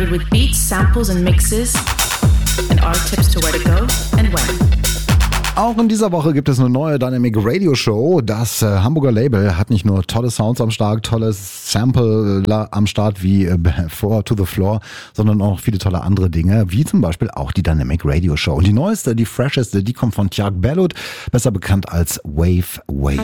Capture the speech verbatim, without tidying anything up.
covered with beats, samples and mixes and our tips to where to go and when. Auch in dieser Woche gibt es eine neue Dynamic Radio Show. Das äh, Hamburger Label hat nicht nur tolle Sounds am Start, tolles Sample äh, am Start wie äh, Four to the Floor, sondern auch viele tolle andere Dinge, wie zum Beispiel auch die Dynamic Radio Show. Und die neueste, die fresheste, die kommt von Tjark Bellot, besser bekannt als Wave Wave.